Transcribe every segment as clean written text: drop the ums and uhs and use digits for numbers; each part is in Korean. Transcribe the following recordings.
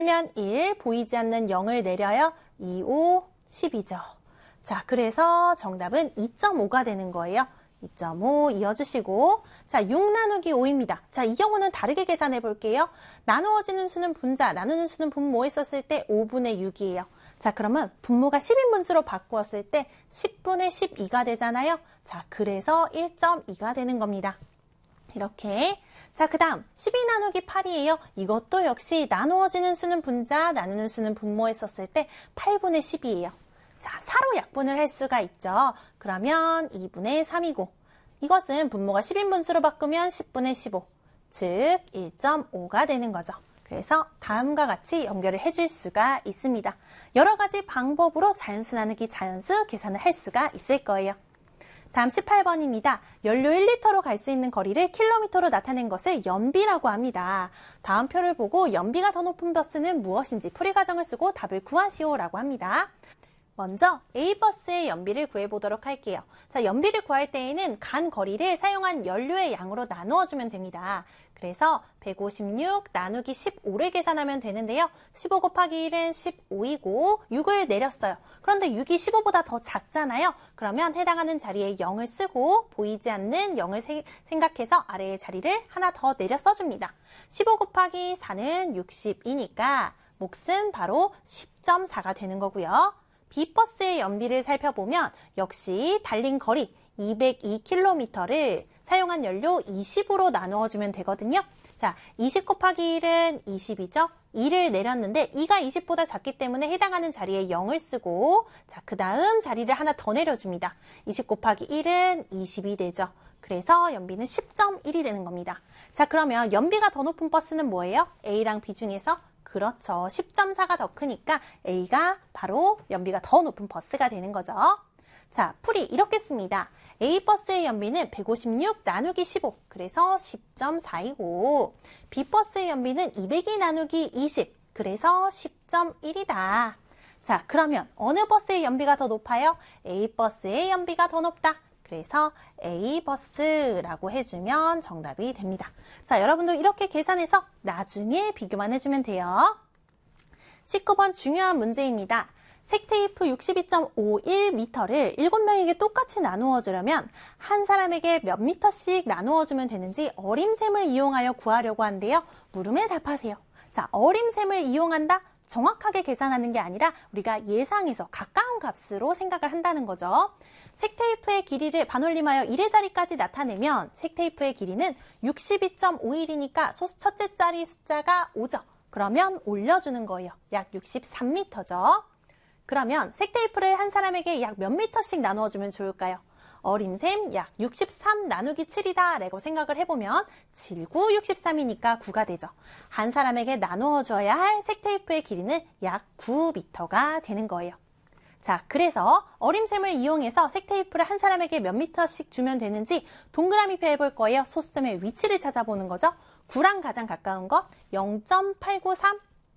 면 1, 보이지 않는 0을 내려요. 2, 5, 10이죠. 자, 그래서 정답은 2.5가 되는 거예요. 2.5 이어주시고, 자, 6 나누기 5입니다. 자, 이 경우는 다르게 계산해 볼게요. 나누어지는 수는 분자, 나누는 수는 분모 했었을 때 5분의 6이에요. 자, 그러면 분모가 10인분수로 바꾸었을 때 10분의 12가 되잖아요. 자, 그래서 1.2가 되는 겁니다. 이렇게. 자, 그 다음 12 나누기 8이에요. 이것도 역시 나누어지는 수는 분자, 나누는 수는 분모 했었을 때 8분의 10이에요. 자, 사로 약분을 할 수가 있죠. 그러면 2분의 3이고, 이것은 분모가 10인분수로 바꾸면 10분의 15, 즉 1.5가 되는 거죠. 그래서 다음과 같이 연결을 해줄 수가 있습니다. 여러 가지 방법으로 자연수 나누기 자연수 계산을 할 수가 있을 거예요. 다음 18번입니다. 연료 1리터로 갈 수 있는 거리를 킬로미터로 나타낸 것을 연비라고 합니다. 다음 표를 보고 연비가 더 높은 버스는 무엇인지 풀이 과정을 쓰고 답을 구하시오라고 합니다. 먼저 A버스의 연비를 구해보도록 할게요. 자, 연비를 구할 때에는 간 거리를 사용한 연료의 양으로 나누어주면 됩니다. 그래서 156 나누기 15를 계산하면 되는데요. 15 곱하기 1은 15이고 6을 내렸어요. 그런데 6이 15보다 더 작잖아요. 그러면 해당하는 자리에 0을 쓰고 보이지 않는 0을 생각해서 아래의 자리를 하나 더 내려 써줍니다. 15 곱하기 4는 60이니까 몫은 바로 10.4가 되는 거고요. B버스의 연비를 살펴보면 역시 달린 거리 202km를 사용한 연료 20으로 나누어주면 되거든요. 자, 20 곱하기 1은 20이죠. 2를 내렸는데 2가 20보다 작기 때문에 해당하는 자리에 0을 쓰고, 자, 그 다음 자리를 하나 더 내려줍니다. 20 곱하기 1은 20이 되죠. 그래서 연비는 10.1이 되는 겁니다. 자, 그러면 연비가 더 높은 버스는 뭐예요? A랑 B 중에서? 그렇죠. 10.4가 더 크니까 A가 바로 연비가 더 높은 버스가 되는 거죠. 자, 풀이 이렇게 씁니다. A버스의 연비는 156 나누기 15, 그래서 10.4이고 B버스의 연비는 202 나누기 20, 그래서 10.1이다. 자, 그러면 어느 버스의 연비가 더 높아요? A버스의 연비가 더 높다. 그래서 A버스라고 해주면 정답이 됩니다. 자, 여러분도 이렇게 계산해서 나중에 비교만 해주면 돼요. 19번 중요한 문제입니다. 색테이프 62.51m를 7명에게 똑같이 나누어 주려면 한 사람에게 몇 미터씩 나누어 주면 되는지 어림셈을 이용하여 구하려고 하는데요. 물음에 답하세요. 자, 어림셈을 이용한다? 정확하게 계산하는 게 아니라 우리가 예상해서 가까운 값으로 생각을 한다는 거죠. 색테이프의 길이를 반올림하여 1의 자리까지 나타내면 색테이프의 길이는 62.51이니까 첫째 자리 숫자가 5죠. 그러면 올려주는 거예요. 약 63m죠. 그러면 색테이프를 한 사람에게 약 몇 미터씩 나누어주면 좋을까요? 어림셈 약 63 나누기 7이다 라고 생각을 해보면 7, 9, 63이니까 9가 되죠. 한 사람에게 나누어 줘야 할 색테이프의 길이는 약 9m가 되는 거예요. 자, 그래서 어림셈을 이용해서 색테이프를 한 사람에게 몇 미터씩 주면 되는지 동그라미표 해볼 거예요. 소수점의 위치를 찾아보는 거죠. 9랑 가장 가까운 것 0.893,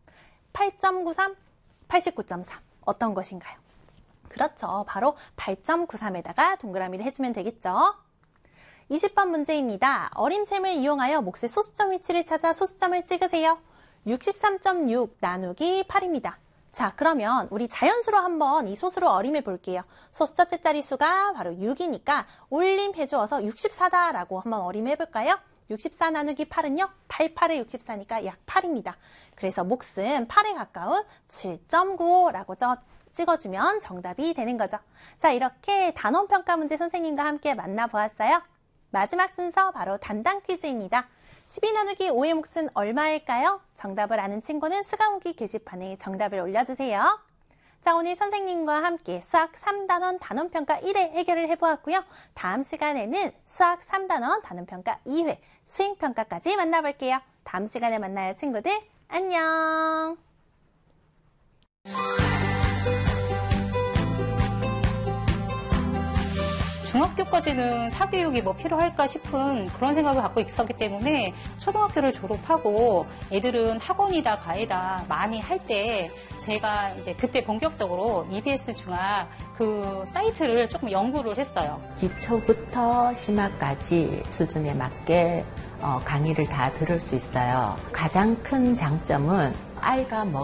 8.93, 89.3 어떤 것인가요? 그렇죠. 바로 8.93에다가 동그라미를 해주면 되겠죠. 20번 문제입니다. 어림셈을 이용하여 몫의 소수점 위치를 찾아 소수점을 찍으세요. 63.6 나누기 8입니다. 자, 그러면 우리 자연수로 한번 이 소수로 어림해 볼게요. 소수 첫째 자리수가 바로 6이니까 올림해 주어서 64다라고 한번 어림해 볼까요? 64 나누기 8은요. 8, 8에 64니까 약 8입니다. 그래서 몫은 8에 가까운 7.95라고 찍어주면 정답이 되는 거죠. 자, 이렇게 단원평가 문제 선생님과 함께 만나보았어요. 마지막 순서 바로 단당 퀴즈입니다. 12 나누기 5의 몫은 얼마일까요? 정답을 아는 친구는 수강후기 게시판에 정답을 올려주세요. 자, 오늘 선생님과 함께 수학 3단원 단원평가 1회 해결을 해보았고요. 다음 시간에는 수학 3단원 단원평가 2회 수행평가까지 만나볼게요. 다음 시간에 만나요, 친구들. 안녕! 중학교까지는 사교육이 뭐 필요할까 싶은 그런 생각을 갖고 있었기 때문에 초등학교를 졸업하고 애들은 학원이다 가이다 많이 할 때 제가 이제 그때 본격적으로 EBS 중학 그 사이트를 조금 연구를 했어요. 기초부터 심화까지 수준에 맞게 강의를 다 들을 수 있어요. 가장 큰 장점은 아이가